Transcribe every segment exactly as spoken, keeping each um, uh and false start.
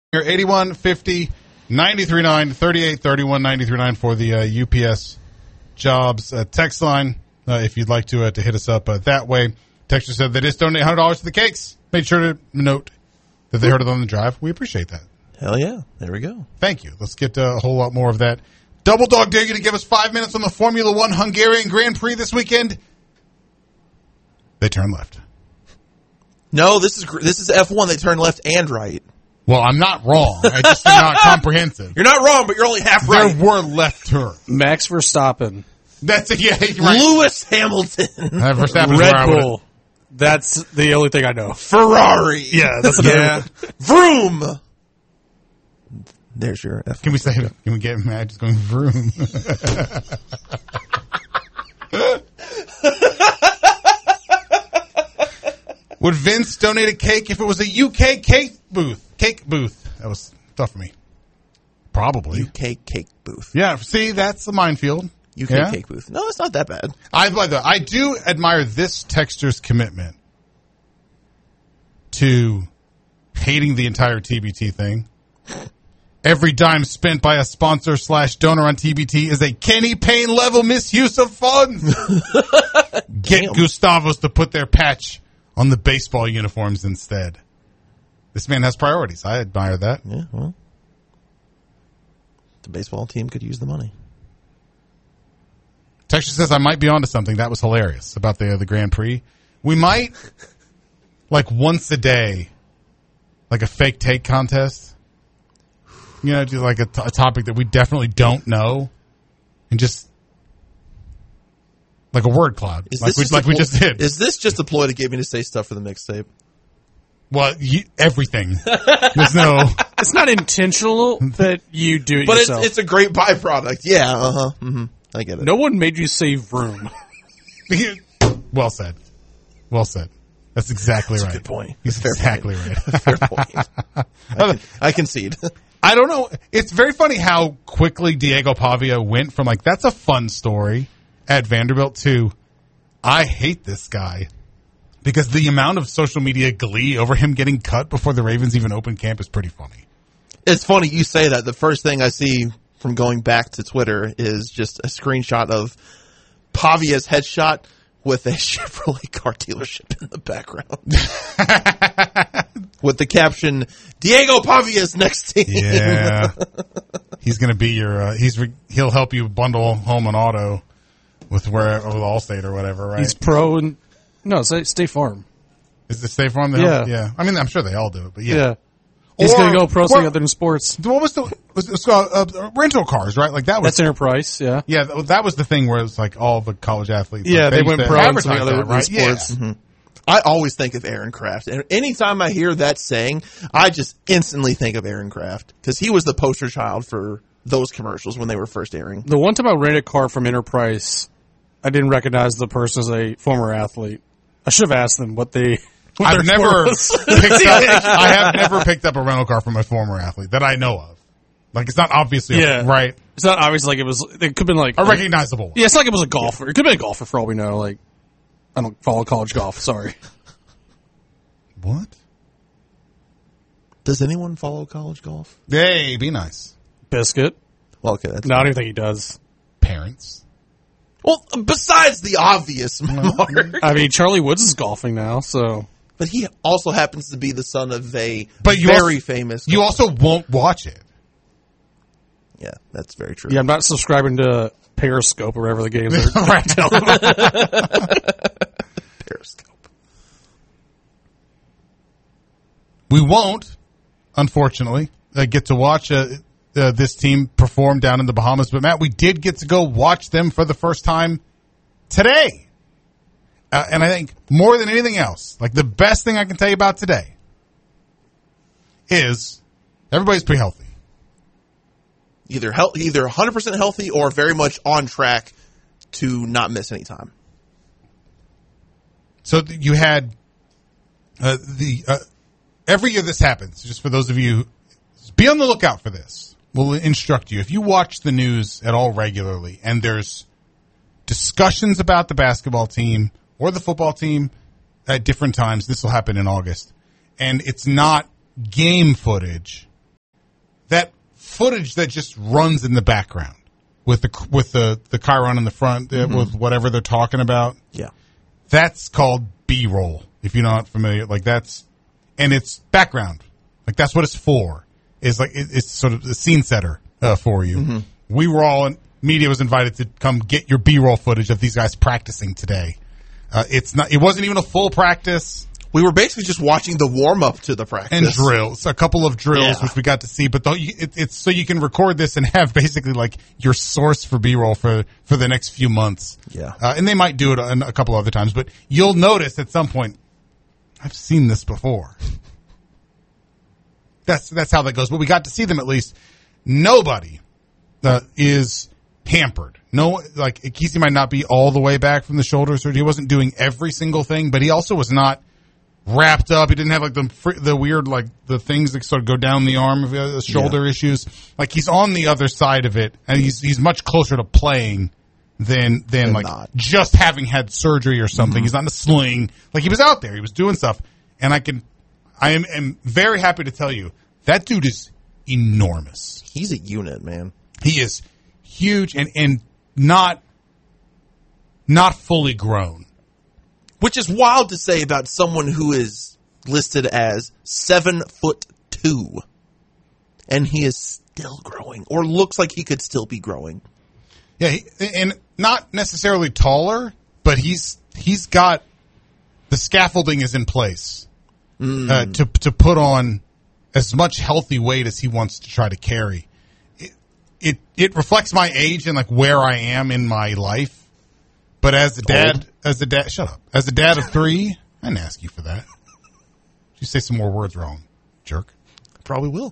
Here, eighty-one fifty, ninety-three nine, thirty-eight thirty-one, ninety-three nine for the uh, U P S Jobs uh, text line. Uh, if you'd like to uh, to hit us up uh, that way. Texter said they just donate one hundred dollars to the cakes. Made sure to note that they heard it on the drive. We appreciate that. Hell yeah. There we go. Thank you. Let's get uh, a whole lot more of that. Double Dog dare you to give us five minutes on the Formula One Hungarian Grand Prix this weekend. They turn left. No, this is this is F one. They turn left and right. Well, I'm not wrong. I just am not comprehensive. You're not wrong, but you're only half right. There were left turns. Max Verstappen. That's it. Yeah, you're right. Lewis Hamilton. Uh, Verstappen's Red where I Bull. That's the only thing I know. Ferrari. Yeah, that's another Yeah. Vroom. There's your F one. Can we say? Can we get mad just going vroom? Would Vince donate a cake if it was a U K cake booth? Cake booth. That was tough for me. Probably. U K cake booth. Yeah. See, that's a minefield. U K Yeah? cake booth. No, it's not that bad. I like that. I do admire this texter's commitment to hating the entire T B T thing. Every dime spent by a sponsor slash donor on T B T is a Kenny Payne level misuse of funds. Get Damn. Gustavos to put their patch on the baseball uniforms instead. This man has priorities. I admire that. Yeah, well. The baseball team could use the money. Texture says I might be onto something. That was hilarious about the uh, the Grand Prix. We might, like once a day, like a fake take contest. You know, do like a, t- a topic that we definitely don't know, and just like a word cloud, Is like this we just like a we pl- just did. Is this just a ploy to get me to say stuff for the mixtape? Well, you, everything. There's no. It's not intentional that you do it But it's, yourself. it's a great byproduct. Yeah, uh-huh. Mm-hmm. I get it. No one made you say vroom. Well said. Well said. That's exactly That's a right. good point. He's Fair exactly point. right. Fair point. I, can, I concede. I don't know. It's very funny how quickly Diego Pavia went from like, that's a fun story at Vanderbilt to, I hate this guy. Because the amount of social media glee over him getting cut before the Ravens even opened camp is pretty funny. It's funny you say that. The first thing I see from going back to Twitter is just a screenshot of Pavia's headshot with a Chevrolet car dealership in the background. With the caption, Diego Pavia's next team. Yeah. He's going to be your, uh, he's, re- he'll help you bundle home and auto with where, with Allstate or whatever, right? He's pro and no, say State Farm. Is it State Farm? That Yeah. help? Yeah. I mean, I'm sure they all do it, but yeah. Yeah. He's Or- going to go pro something or- other than sports. What was the, was, it was called, uh, rental cars, right? Like that was, That's Enterprise, yeah. yeah, that, that was the thing where it was like all the college athletes. Yeah, like, they used went to pro and advertise some other that, right? sports. Yeah. Mhm. I always think of Aaron Kraft. And anytime I hear that saying, I just instantly think of Aaron Kraft. Because he was the poster child for those commercials when they were first airing. The one time I rented a car from Enterprise, I didn't recognize the person as a former athlete. I should have asked them what they... What I've their never sport picked was. up, I have never picked up a rental car from a former athlete that I know of. Like it's not obviously, Yeah. right? It's not obvious like it was... It could have been like... A recognizable one. Yeah, it's not like it was a golfer. It could have been a golfer for all we know. Like, I don't follow college golf. Sorry. What? Does anyone follow college golf? Hey, be nice. Biscuit. Well, okay. That's No, I don't think he does. Parents. Well, besides the obvious, Mark. I mean, Charlie Woods is golfing now, so... But he also happens to be the son of a But you very also, famous... You also won't watch it. Yeah, that's very true. Yeah, I'm not subscribing to Periscope or whatever the games are. Right. Periscope. We won't, unfortunately, uh, get to watch uh, uh, this team perform down in the Bahamas. But, Matt, we did get to go watch them for the first time today. Uh, and I think more than anything else, like the best thing I can tell you about today is everybody's pretty healthy. Either health, either one hundred percent healthy or very much on track to not miss any time. So th- you had uh, the uh, every year this happens. Just for those of you, be on the lookout for this. We'll instruct you if you watch the news at all regularly, and there's discussions about the basketball team or the football team at different times. This will happen in August, and it's not game footage that footage that just runs in the background with the with the the Chiron in the front, mm-hmm. with whatever they're talking about. Yeah, that's called B-roll. If you're not familiar, like that's and it's background. Like that's what it's for. Is like it, it's sort of a scene setter uh, for you. Mm-hmm. We were all in, media was invited to come get your B-roll footage of these guys practicing today. Uh, it's not. It wasn't even a full practice. We were basically just watching the warm up to the practice and drills, a couple of drills, yeah. which we got to see. But the, it, it's so you can record this and have basically like your source for B-roll for for the next few months. Yeah, uh, and they might do it a, a couple other times, but you'll notice at some point, I've seen this before. That's that's how that goes. But we got to see them at least. Nobody uh, is hampered. No, like Ekisi might not be all the way back from the shoulder surgery. He wasn't doing every single thing, but he also was not wrapped up. He didn't have like the the weird like the things that sort of go down the arm of the shoulder yeah. issues. Like he's on the other side of it, and he's he's much closer to playing than than and like not. just having had surgery or something. Mm-hmm. He's not in a sling. Like he was out there. He was doing stuff, and I can I am, am very happy to tell you that dude is enormous. He's a unit, man. He is huge and and not not fully grown. Which is wild to say about someone who is listed as seven foot two, and he is still growing, or looks like he could still be growing. Yeah, he, and not necessarily taller, but he's he's got the scaffolding is in place mm. uh, to to put on as much healthy weight as he wants to try to carry. It it, it reflects my age and like where I am in my life. But as a dad, Old. as a dad, shut up. As a dad of three, I didn't ask you for that. You say some more words wrong, jerk. Probably will.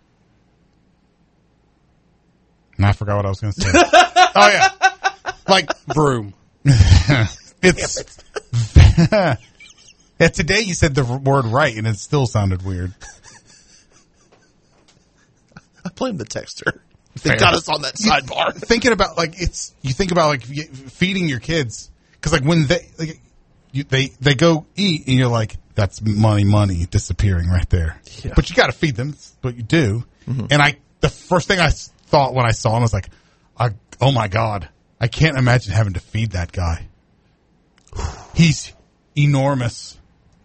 And I forgot what I was going to say. Oh yeah, like broom. It's yeah. Today you said the word right, and it still sounded weird. I blame the texter. They Fair. got us on that sidebar. Thinking about like it's you think about like feeding your kids because like when they like, you, they they go eat and you're like that's money money disappearing right there. Yeah. But you got to feed them. That's what you do. Mm-hmm. And I the first thing I thought when I saw him was like, I, oh my god, I can't imagine having to feed that guy. He's enormous.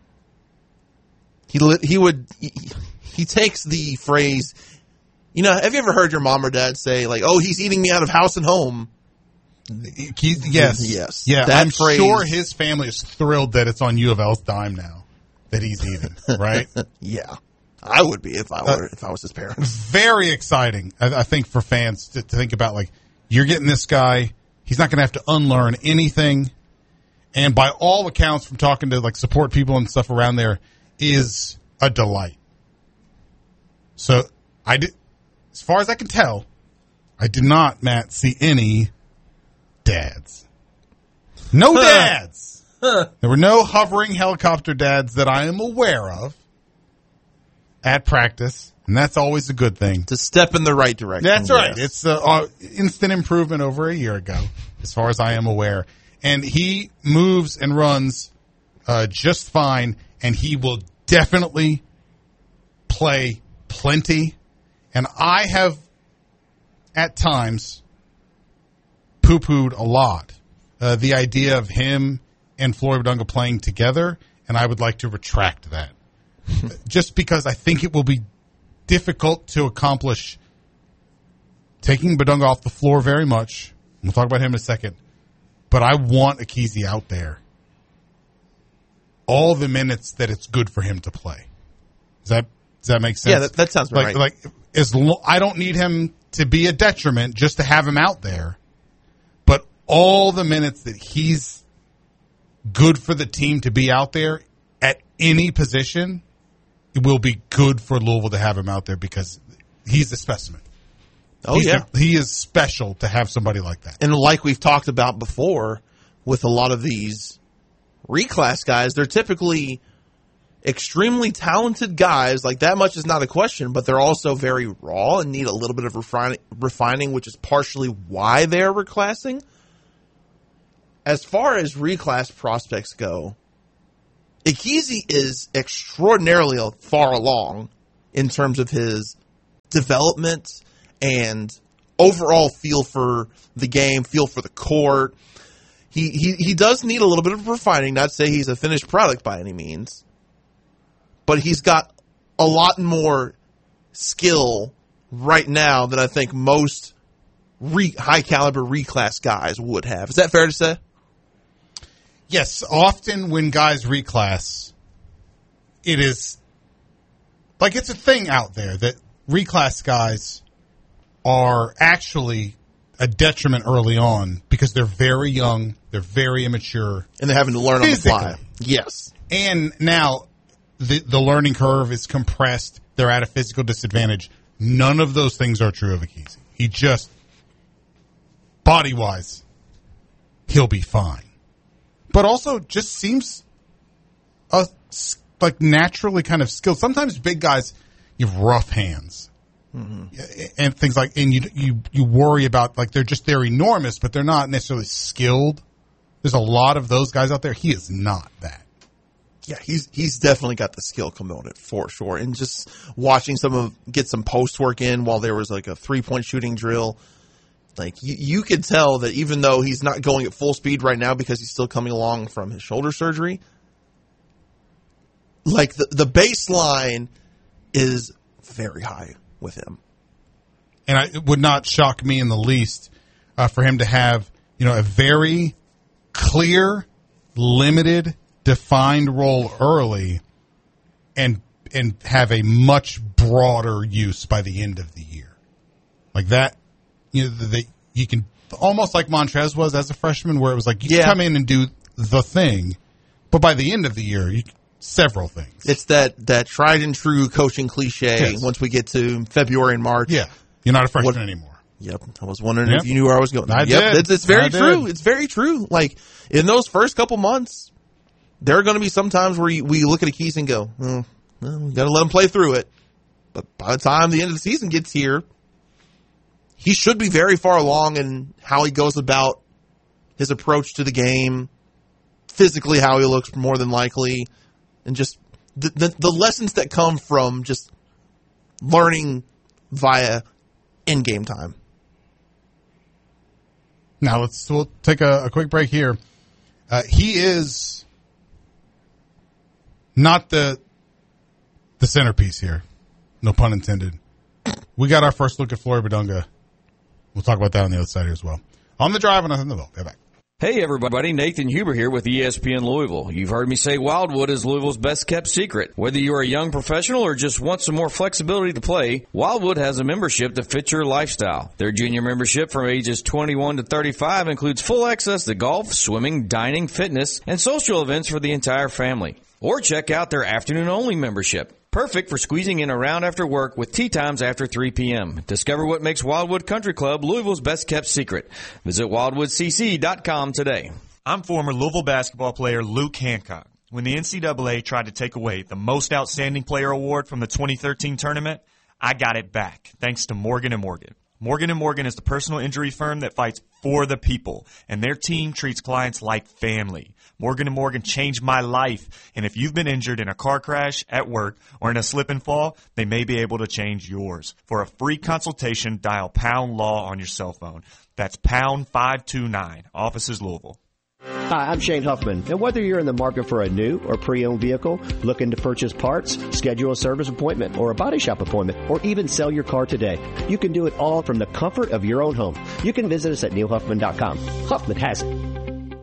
He he would he, he takes the phrase. You know, have you ever heard your mom or dad say, like, oh, he's eating me out of house and home? He, yes. Yes. Yeah, that I'm phrase, sure his family is thrilled that it's on U of L's dime now that he's eating, right? Yeah. I would be if I were, uh, if I was his parents. Very exciting, I, I think, for fans to, to think about, like, you're getting this guy. He's not going to have to unlearn anything. And by all accounts, from talking to, like, support people and stuff around there, is a delight. So, I did... As far as I can tell, I did not, Matt, see any dads. No huh. dads. Huh. There were no hovering helicopter dads that I am aware of at practice, and that's always a good thing. To step in the right direction. That's right. Yes. It's uh, uh, instant improvement over a year ago, as far as I am aware. And he moves and runs uh, just fine, and he will definitely play plenty. And I have, at times, poo-pooed a lot uh, the idea of him and Flory Bidunga playing together, and I would like to retract that. Just because I think it will be difficult to accomplish taking Bidunga off the floor very much. We'll talk about him in a second. But I want Ekisi out there all the minutes that it's good for him to play. Does that, does that make sense? Yeah, that, that sounds like, right. Like, As lo- I don't need him to be a detriment just to have him out there, but all the minutes that he's good for the team to be out there at any position, it will be good for Louisville to have him out there because he's a specimen. Oh, he's yeah. A, he is special to have somebody like that. And like we've talked about before with a lot of these reclass guys, they're typically extremely talented guys, like that much is not a question, but they're also very raw and need a little bit of refin- refining, which is partially why they're reclassing. As far as reclass prospects go, Ekisi is extraordinarily far along in terms of his development and overall feel for the game, feel for the court. He, he he does need a little bit of refining, not to say he's a finished product by any means, but he's got a lot more skill right now than I think most re, high-caliber reclass guys would have. Is that fair to say? Yes. Often when guys reclass, it is like it's a thing out there that reclass guys are actually a detriment early on because they're very young, they're very immature. And they're having to learn physically. On the fly. Yes. And now the the learning curve is compressed. They're at a physical disadvantage. None of those things are true of Akisi. He just, body-wise, he'll be fine. But also just seems uh, like naturally kind of skilled. Sometimes big guys, you have rough hands. Mm-hmm. And things like, and you, you, you worry about, like, they're just, they're enormous, but they're not necessarily skilled. There's a lot of those guys out there. He is not that. Yeah, he's, he's definitely got the skill component for sure. And just watching some of, get some post work in while there was like a three point shooting drill. Like you, you could tell that even though he's not going at full speed right now because he's still coming along from his shoulder surgery, like the, the baseline is very high with him. And I, it would not shock me in the least uh, for him to have, you know, a very clear, limited, defined role early and and have a much broader use by the end of the year. Like that, you know, the, you can almost like Montrez was as a freshman, where it was like you yeah. can come in and do the thing, but by the end of the year, you several things. It's that, that tried and true coaching cliche. Yes. Once we get to February and March. Yeah. You're not a freshman what, anymore. Yep. I was wondering yep. if you knew where I was going. I yep. did. It's, it's very I true. did. It's very true. Like in those first couple months, there are going to be some times where you, we look at a Keys and go, oh, well, we got to let him play through it. But by the time the end of the season gets here, he should be very far along in how he goes about his approach to the game, physically how he looks more than likely, and just the, the, the lessons that come from just learning via in-game time. Now let's we'll take a, a quick break here. Uh, he is not the the centerpiece here, no pun intended. We got our first look at Flory Bidunga. We'll talk about that on the other side here as well. On the drive and on the vote. Get back. Hey everybody, Nathan Huber here with E S P N Louisville. You've heard me say Wildwood is Louisville's best kept secret. Whether you're a young professional or just want some more flexibility to play, Wildwood has a membership that fits your lifestyle. Their junior membership from ages twenty-one to thirty-five includes full access to golf, swimming, dining, fitness, and social events for the entire family. Or check out their afternoon-only membership. Perfect for squeezing in around after work with tea times after three p.m. Discover what makes Wildwood Country Club Louisville's best-kept secret. Visit wildwood c c dot com today. I'm former Louisville basketball player Luke Hancock. When the N C double A tried to take away the Most Outstanding Player award from the twenty thirteen tournament, I got it back, thanks to Morgan and Morgan. Morgan and Morgan is the personal injury firm that fights for the people, and their team treats clients like family. Morgan and Morgan changed my life, and if you've been injured in a car crash, at work, or in a slip and fall, they may be able to change yours. For a free consultation, dial pound law on your cell phone. That's pound five two nine. Offices Louisville. Hi, I'm Shane Huffman, and whether you're in the market for a new or pre-owned vehicle, looking to purchase parts, schedule a service appointment or a body shop appointment, or even sell your car today, you can do it all from the comfort of your own home. You can visit us at neil huffman dot com. Huffman has it.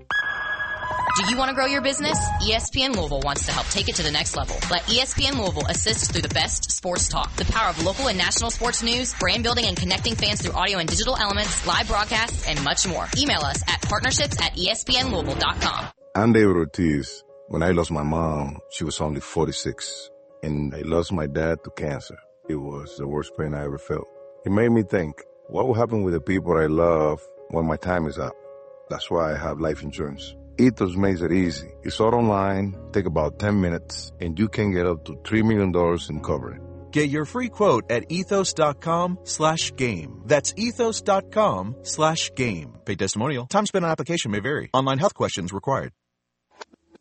Do you want to grow your business? E S P N Louisville wants to help take it to the next level. Let E S P N Louisville assist through the best sports talk, the power of local and national sports news, brand building and connecting fans through audio and digital elements, live broadcasts, and much more. Email us at partnerships at E S P N Louisville dot com. I'm David Ortiz. When I lost my mom, she was only forty-six, and I lost my dad to cancer. It was the worst pain I ever felt. It made me think, what will happen with the people I love when my time is up? That's why I have life insurance. Ethos makes it easy. It's all online, take about ten minutes, and you can get up to three million dollars in coverage. Get your free quote at ethos dot com slash game. That's ethos dot com slash game. Paid testimonial. Time spent on application may vary. Online health questions required.